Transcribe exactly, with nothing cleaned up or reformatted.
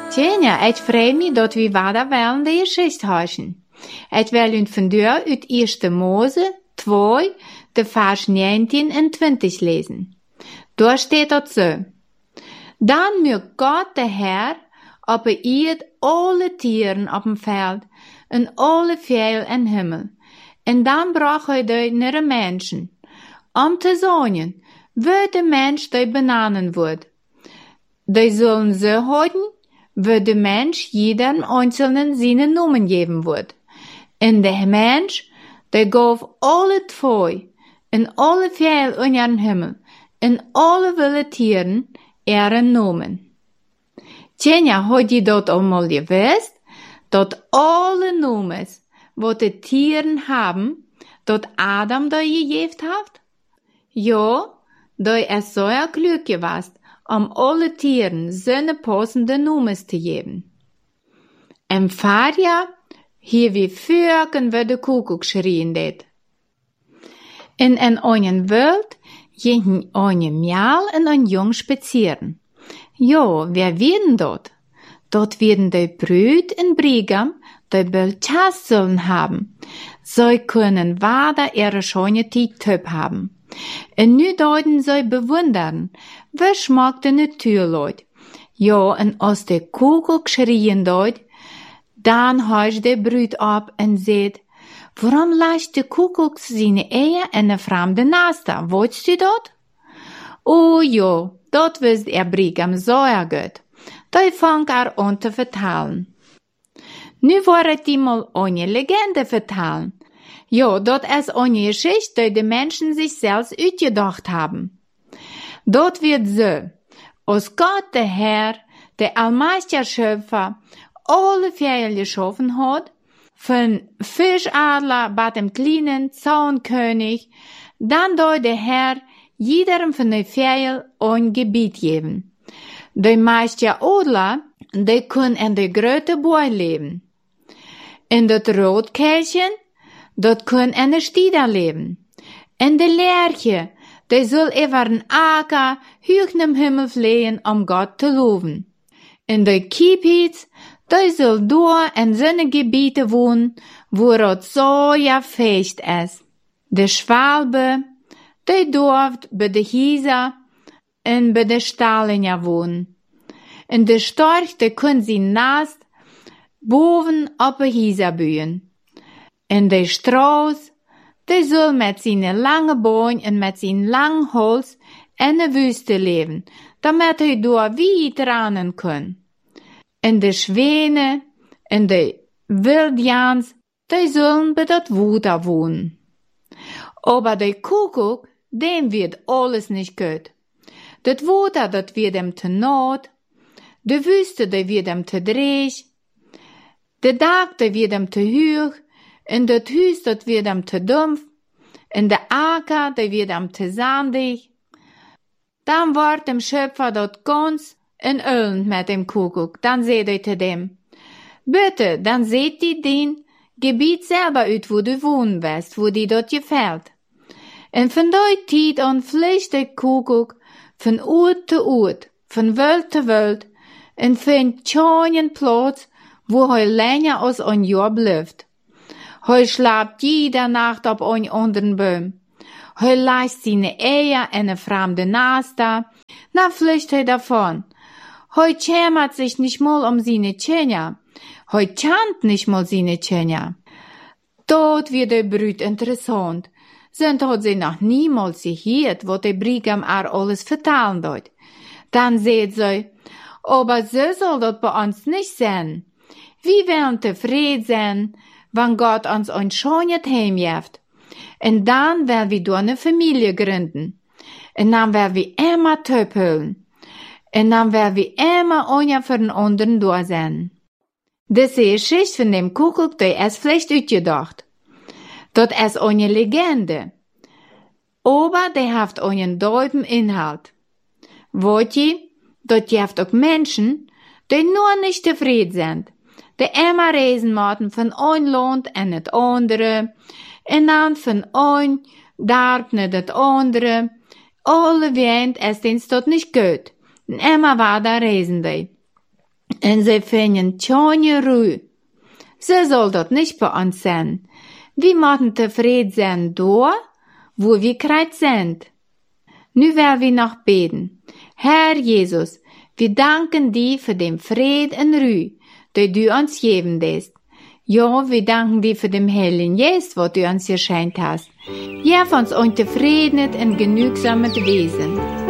Tjenja, ik vreem me dat we vader wel de geschichte huischen. Ik wil u vandaag uit Eerste Mose twee, de vers negentien en twintig lesen. Daar steht dat zo. Dan moet God de Herr op de eerd alle tieren op dem veld en alle vijl en himmel. En dan bracht hij die naar de mensen, om te zeggen, wie de mens die benanen wordt. Die zullen ze houden, wie de mens jedem einzelnen zijn Namen geven wordt. En de mens, die gaf alle twee, en alle vijl in ihren himmel, en alle wilde tieren, ihren Namen. Tjenja, had je dat allemaal gewusst? Dat alle Namens, wat de tieren hebben, dat Adam da gegeven heeft? Ja, dat is zo klug geweest, om alle tieren zijn passende Namens te geven. En vader, hier wie vuurken we de koekoek schrien deed. In een einen Welt gingen een Mjal en een Jong spazieren. Ja, wer werden dat? Dort werden die Brüd en Brigam, die Belchas sollen haben. Sie können vader ihre schöne Tiet haben. En nu deuten sie bewundern, wie schmeckt de Naturleut. Ja, en als de Kuckuck schrien deut, dan huischt de Brüd ab en zegt, waarom lasst de Kuckuck seine Eier in een vreemde Nester? Wolltest du dat? Oh ja, dat wist er Brigam sehr gut. Die fang er an te vertellen. Nu wordt die mal eine Legende vertellen. Ja, dat is eine Geschichte, die de mensen sich selbst uitgedacht haben. Dat wird so, als Gott der Herr, der allmächtige Schöpfer, alle Vögel geschaffen hat, von Fischadler bis dem kleinen Zaunkönig, dann soll der Herr jedem von den Vögeln ein Gebiet geben. Die meisten Adler, die können in de grote Boy leben. In dat Rotkehlchen, dat können in de Stieder leben. En de Lerche, die soll über den Acker hoch im Himmel fliehen, um Gott zu loben. In de Kiepitz, die soll door in seine Gebiete wohnen, wo het so ja feest is. De Schwalbe, die durft bei de Hieser en bei de Stallinja wohnen. En de Storch, die können sie naast boven op de Hieser bühen. En de Strauß, die soll mit seinen langen Beinen en mit seinem langen Hals in de Wüste leben, damit hij door wie tranen kann. En de Schwäne en de Wildjans, die sollen bei dat Wuter wohnen. Aber de Kuckuck, dem wird alles nicht gut. Dat Wuter, dat wird ihm te naht, de Wüste, die wird ihm te dreig, de Dag, die wird ihm te hoch, en dat Huis, dat wird ihm te dumpf, en de Acker, die wird ihm te sandig. Dan wordt dem Schöpfer dat ganz en ölend met dem Kuckuck. Dan seht hij te dem, bitte, dan seht die den Gebiet selber uit, wo du wohnen wirst, wo die dort gefällt. En van die tijd an vliegt de Kuckuck von Oort te Oort, von Welt te Welt, en vindt tjongen Platz, wo hij länger als ein Jahr bleibt. Hij slaapt jede Nacht op een anderen Baum. Hij lässt seine Eier in een fremde Nester, dann fliegt hij davon. Hij schämert sich nicht mal um seine Tjenja. Hij chant nicht mal seine Tjenja. Dort wird de Brüd interessant. Sind hat sie noch niemals gehört, wat de Brigam er alles vertellen dort. Dann seht sie, aber so soll das bei uns nicht sein. Wir werden zufrieden sein, wenn Gott uns ein schönes Heim gibt. Und dann werden wir dort eine Familie gründen. Und dann werden wir immer töpeln. Und dann werden wir immer einer für den anderen da sein. Diese Geschichte von dem Kuckuck, die ist vielleicht uitgedacht. Das ist eine Legende. Aber die hat einen tiefen Inhalt. Wollt ihr, das gibt auch Menschen, die nur nicht zufrieden sind, die immer reisen müssen von ein Land in das andere, und dann von ein Dorf in das andere. Alle Wind ist uns dort nicht gut. Und immer weiter reisen die. En sie finden keine Ruhe. So soll das nicht bei uns sein. Wir müssen zufrieden sein da, wo wir gerade sind. Nu werden wir noch beten. Herr Jesus, wir danken dir für den Frieden und Ruhe, den du uns geben lässt. Ja, wir danken dir für den Heiligen Geist, was du uns geschenkt hast. Gib uns ein zufriedenes und genügsames Wesen.